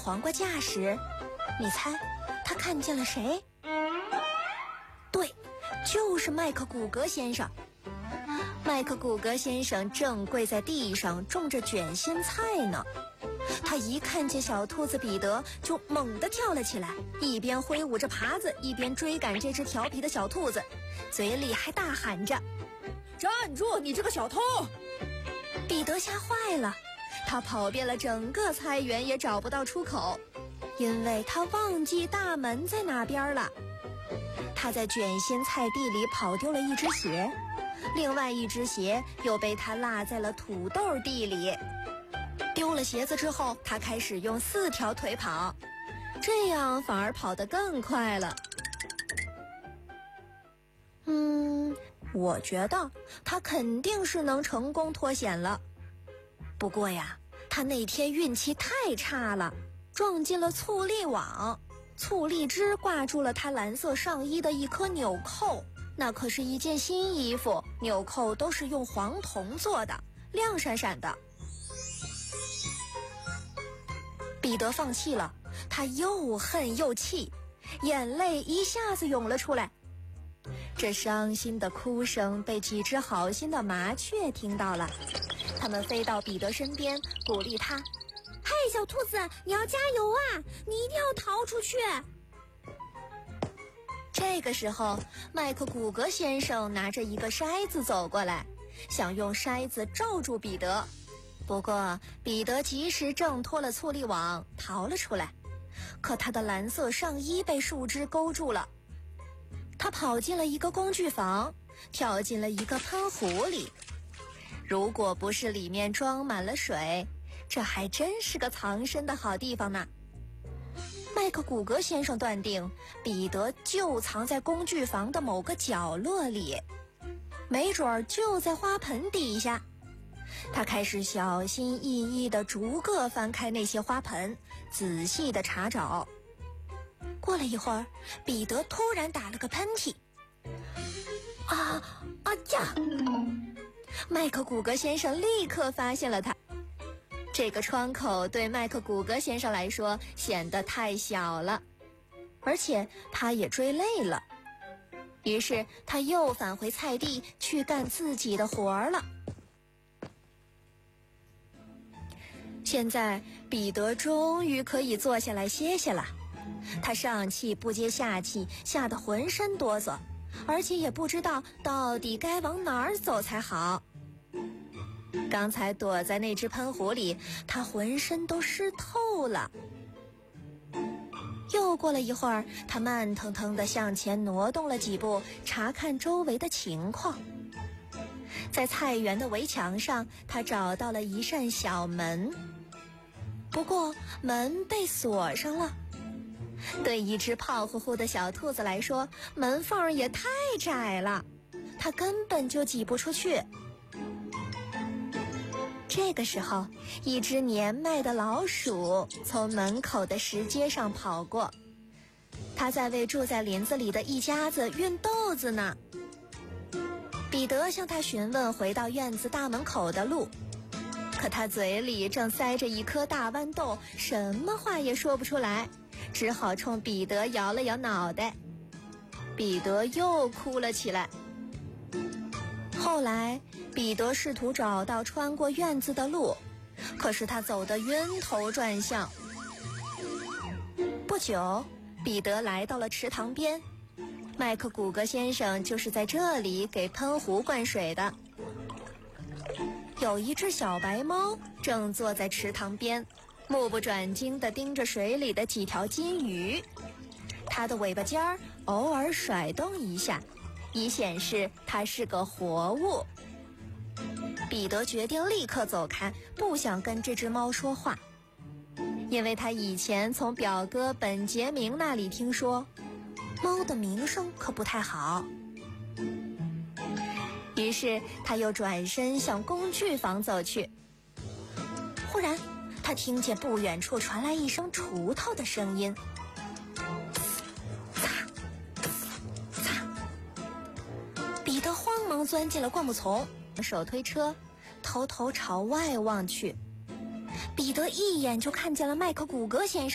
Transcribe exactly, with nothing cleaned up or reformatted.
黄瓜架时，你猜他看见了谁？对，就是麦克古格先生。麦克古格先生正跪在地上种着卷心菜呢。他一看见小兔子彼得，就猛地跳了起来，一边挥舞着耙子，一边追赶这只调皮的小兔子，嘴里还大喊着： 站住，你这个小偷！ 彼得吓坏了，他跑遍了整个菜园也找不到出口，因为他忘记大门在哪边了。他在卷心菜地里跑丢了一只鞋，另外一只鞋又被他落在了土豆地里。丢了鞋子之后，他开始用四条腿跑，这样反而跑得更快了。嗯，我觉得他肯定是能成功脱险了。不过呀，他那天运气太差了，撞进了醋栗网，醋栗汁挂住了他蓝色上衣的一颗纽扣。那可是一件新衣服，纽扣都是用黄铜做的，亮闪闪的。彼得放弃了，他又恨又气，眼泪一下子涌了出来。这伤心的哭声被几只好心的麻雀听到了，它们飞到彼得身边，鼓励他：嘿，小兔子，你要加油啊，你一定要逃出去。这个时候，麦克古格先生拿着一个筛子走过来，想用筛子罩住彼得。不过彼得及时挣脱了醋栗网，逃了出来，可他的蓝色上衣被树枝勾住了。他跑进了一个工具房，跳进了一个喷壶里。如果不是里面装满了水，这还真是个藏身的好地方呢。麦克古格先生断定彼得就藏在工具房的某个角落里，没准儿就在花盆底下。他开始小心翼翼地逐个翻开那些花盆，仔细地查找。过了一会儿，彼得突然打了个喷嚏。啊啊呀！麦克古格先生立刻发现了他。这个窗口对麦克古格先生来说显得太小了，而且他也追累了。于是他又返回菜地去干自己的活儿了。现在彼得终于可以坐下来歇歇了，他上气不接下气，吓得浑身哆嗦，而且也不知道到底该往哪儿走才好。刚才躲在那只喷壶里，他浑身都湿透了。又过了一会儿，他慢腾腾地向前挪动了几步，查看周围的情况。在菜园的围墙上，他找到了一扇小门，不过门被锁上了。对一只胖乎乎的小兔子来说，门缝也太窄了，它根本就挤不出去。这个时候，一只年迈的老鼠从门口的石阶上跑过，它在为住在林子里的一家子运豆子呢。彼得向他询问回到院子大门口的路，可他嘴里正塞着一颗大豌豆，什么话也说不出来，只好冲彼得摇了摇脑袋。彼得又哭了起来。后来彼得试图找到穿过院子的路，可是他走得晕头转向。不久，彼得来到了池塘边，麦克古格先生就是在这里给喷壶灌水的。有一只小白猫正坐在池塘边，目不转睛地盯着水里的几条金鱼，它的尾巴尖儿偶尔甩动一下，以显示它是个活物。彼得决定立刻走开，不想跟这只猫说话，因为他以前从表哥本杰明那里听说，猫的名声可不太好。于是他又转身向工具房走去。忽然他听见不远处传来一声锄头的声音，擦擦。彼得慌忙钻进了灌木丛，手推车，偷偷朝外望去。彼得一眼就看见了麦克古格先生。